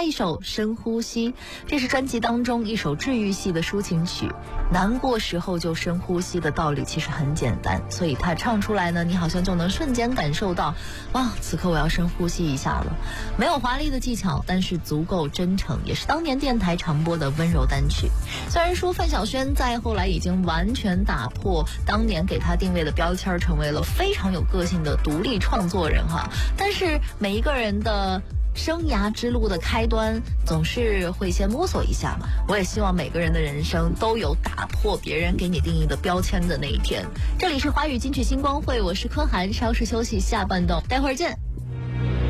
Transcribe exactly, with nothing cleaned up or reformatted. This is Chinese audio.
一首《深呼吸》，这是专辑当中一首治愈系的抒情曲。难过时候就深呼吸的道理其实很简单，所以他唱出来呢，你好像就能瞬间感受到，哇，此刻我要深呼吸一下了。没有华丽的技巧，但是足够真诚，也是当年电台常播的温柔单曲。虽然说范晓萱在后来已经完全打破当年给他定位的标签，成为了非常有个性的独立创作人哈，但是每一个人的生涯之路的开端总是会先摸索一下嘛。我也希望每个人的人生都有打破别人给你定义的标签的那一天。这里是华语金曲星光会，我是柯涵，稍事休息，下半段待会儿见。